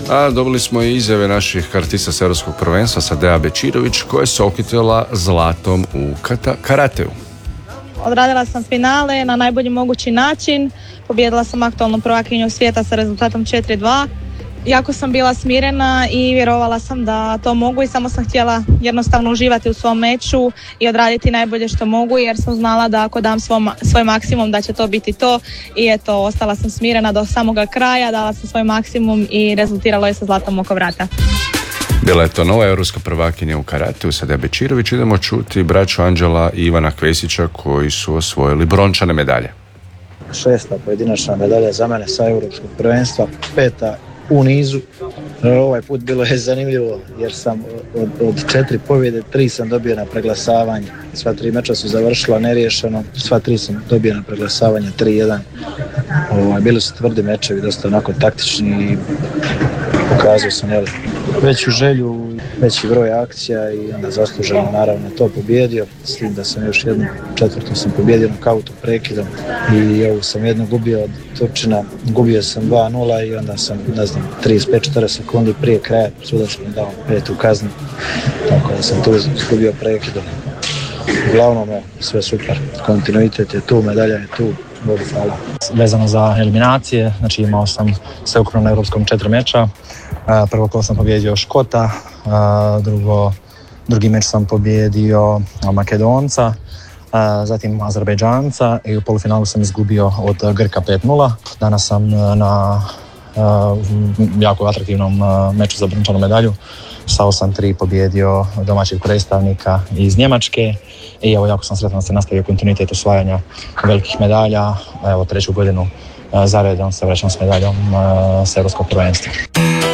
A dobili smo i izjave naših kartista s Europskog prvenstva Sadea Bečirović koja se okitila zlatom u karateu. Odradila sam finale na najbolji mogući način, pobijedila sam aktualnu prvakinju svijeta sa rezultatom 4-2. Jako sam bila smirena i vjerovala sam da to mogu i samo sam htjela jednostavno uživati u svom meču i odraditi najbolje što mogu, jer sam znala da ako dam svoj maksimum da će to biti to. I eto, ostala sam smirena do samoga kraja, dala sam svoj maksimum i rezultiralo je sa zlatom oko vrata. Bila je to nova europska prvakinja u karateu Sadea Bečirović. Idemo čuti braću Anđela i Ivana Kvesića koji su osvojili brončane medalje. 6. pojedinačna medalja za mene sa Europskog prvenstva, 5. u nizu. Ovaj put bilo je zanimljivo jer sam od 4 pobjede 3 sam dobio na preglasavanje. Sva 3 meča su završila neriješeno, sva 3 sam dobio na preglasavanje 3-1. Bili su tvrdi mečevi, dosta onako taktični i pokazao sam veću želju, veći broj akcija i onda zasluženo naravno to pobjedio, s tim da sam još jednu četvrtu sam pobjedio nokautom prekidom i ovu sam jednu gubio od Turčina, gubio sam 2-0 i onda sam 35-40 sekundi prije kraja sudac mi dao 5. kaznu, tako da sam tu izgubio prekidom. Uglavnom sve super, kontinuitet je tu, medalja je tu, Bogu hvala. Vezano za eliminacije, znači imao sam sveukupno na europskom 4 meča. Prvo kolo sam pobjedio Škota, drugi meč sam pobjedio Makedonca, zatim Azerbejdžanca i u polufinalu sam izgubio od Grka 5-0. Danas sam na jako atraktivnom meču za brončanu medalju sa 8-3 pobjedio domaćeg predstavnika iz Njemačke i evo jako sam sretan da se nastavio kontinuitet osvajanja velikih medalja. Evo 3. godinu za redom se vraćam s medaljom s Europskog prvenstva.